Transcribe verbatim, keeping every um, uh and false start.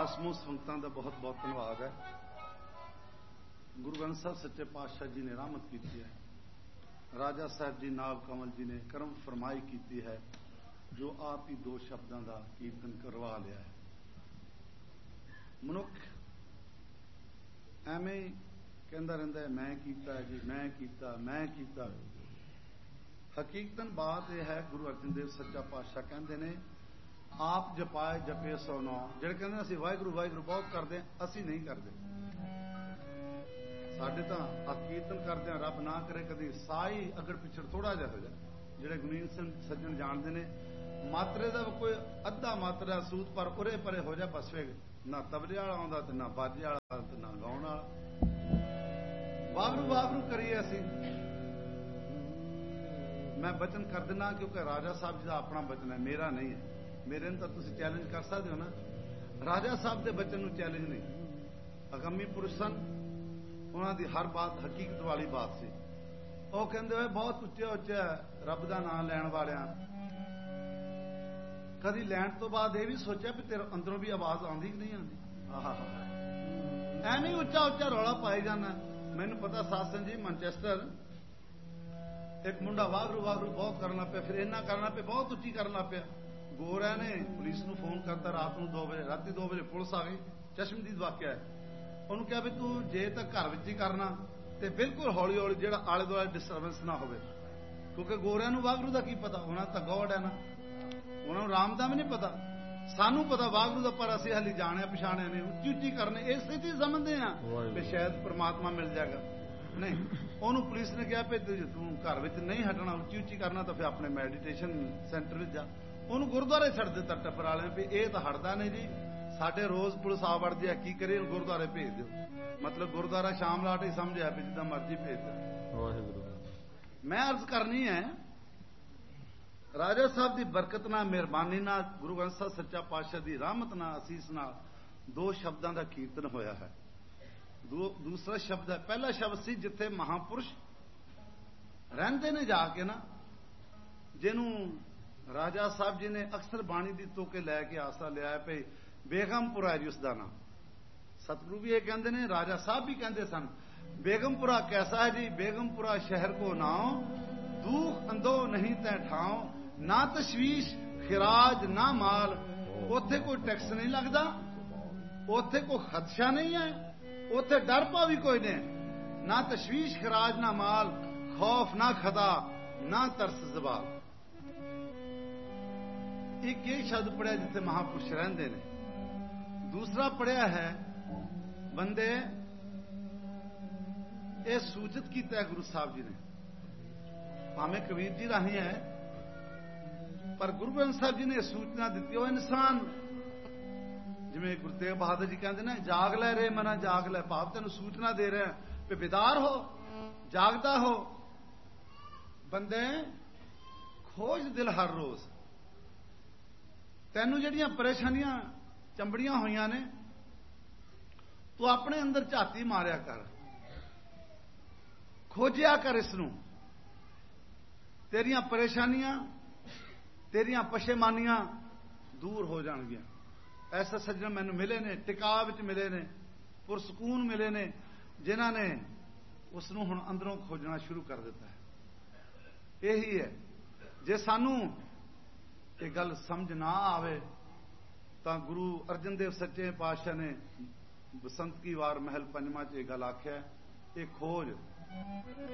दास समूह संगतां दा बहुत बहुत धन्यवाद है। गुरु ग्रंथ साहब सच्चे पातशाह जी ने रहमत की है, राजा साहब जी नाग कमल जी ने करम फरमाई की है, जो आप ही दो शब्दों का कीर्तन करवा लिया है। मनुख एवें कहता रहता है मैं कीता जी, मैं कीता मैं कीता। हकीकतन बात यह है, गुरु अर्जन देव सच्चा पातशाह कहते ने आप जपाए जपे सौ नौ, जेड़े कहते असं वाहिगुरू वाहिगुरू बहुत करते, असी नहीं करते। साढ़े तो कीर्तन करते हैं, रब ना करे कभी साही अगर पिछड़ थोड़ा जा हो जाए। जेड़े गुनीन सज्जन जानते ने मात्रे का कोई अद्धा मात्रा सूत पर उरे परे हो जाए बस फिर ना तबले वाला आंदा ते ना बाजे वाला ते ना गाउण वाला। वाहगुरू वाहगुरू करिए असी। मैं बचन कर देना क्योंकि राजा साहब जी का अपना बचन है, मेरा नहीं है। मेरे तो तुम चैलेंज कर सकते हो ना, राजा साहब के बचन में चैलेंज नहीं। अगमी पुरुष सन, उन्होंने हर बात हकीकत वाली बात सी। वो कहते बहुत उच्चा उच्चा रब का नाम लैन वाले कभी लैन तो बाद यह भी सोचा भी तेरे अंदरों भी आवाज आती कि नहीं आती। आहा एवं उच्चा उच्चा रौला पाई जाना। मैनू पता सासन जी मैनचेस्टर एक मुंडा वाहगुरू वाहगुरू बहुत करना पिया, फिर इन्ना करना पिया, बहुत उच्ची करना पिया। गोरा ने पुलिस नूं फोन करता रात नूं दो बजे, राती दो बजे पुलिस आ गई। चश्मदीद वाकिया है। उन्होंने कहा भी तू जे तक घर विच ही करना तो बिल्कुल हौली हौली जो आले दुआले डिस्टरबेंस ना हो, क्योंकि गोरिया नूं वाहगुरू का की पता, उन्होंने तो गॉड है ना, उन्होंने राम का भी नहीं पता। सानू पता वाहगुरू का, पर असीं हाली जाने पछाणे ने उच्ची उच्ची करने इस चीज समझते हैं कि शायद परमात्मा मिल जाएगा। नहीं, उन्होंने पुलिस ने कहा भी तू घर में नहीं हटना, उच्ची उच्ची करना तो फिर अपने मैडिटेशन सेंटर में जा। उन्होंने गुरुद्वारे छड़ दिता टब्बर वाले भी ये तो हटता नहीं जी, साढ़े रोज पुलिस आ वड़ती है, की करिए गुरुद्वारे भेज दो। मतलब गुरुद्वारा शाम लाट ही समझा भी जिदा मर्जी भेज दो। मैं अर्ज करनी है राजा साहब की बरकत ना, मेहरबानी ना, गुरु ग्रंथ साहब सच्चा पातशाह की रहमत ना, असीस ना दो शब्दों का कीर्तन होया है। दो दूसरा शब्द है, पहला शब्द सी जिथे महापुरुष रहंदे ने जाके ना, जिन्हों राजा साहब जी ने अक्सर बाणी दी तो के लैके आसा लिया है पे बेगमपुरा है जी उसका नाम। सतगुरु भी ये कहते हैं, राजा साहब भी कहते सन बेगमपुरा कैसा है जी, बेगमपुरा शहर को नाओ, दुख अंदो नहीं तै ठाओ, ना तशवीश खिराज ना माल, उथे कोई टैक्स नहीं लगता, उथे कोई खदशा नहीं है, उथे डर पा भी कोई नहीं, ना तशवीश खिराज ना माल, खौफ ना खदा ना तरस जबाल। एक ये शब्द पढ़िया जिथे महापुरुष रहंदे ने। दूसरा पढ़िया है बंदे ये सूचित किया गुरु साहब जी ने, भावें कबीर जी राही है पर गुरु ग्रंथ साहब जी ने सूचना दी। वो इंसान जिमें गुरु तेग बहादुर जी कहते हैं जाग लै रे मना जाग लै, भाव तेन सूचना दे रहे हैं कि बेदार हो, जागदा हो। बंदे खोज दिल हर रोज, तेनों जड़ियां परेशानियां चंबड़ियां हुई ने तू अपने अंदर झाती मारिया कर, खोजिया कर इसनूं। तेरियां परेशानियां तेरियां पशेमानियां दूर हो जाएंगियां। ऐसे सज्जन मैनू मिले ने, टिका विच मिले ने, पुरसकून मिले ने, जिन्हां ने उसनूं हुण अंदरों खोजना शुरू कर दिता है। यही है, जे सानू ये गल समझ ना आवे तो गुरु अर्जन देव सच्चे पातशाह ने बसंत की वार महल पंजवा च यह गल आख्या, ये खोज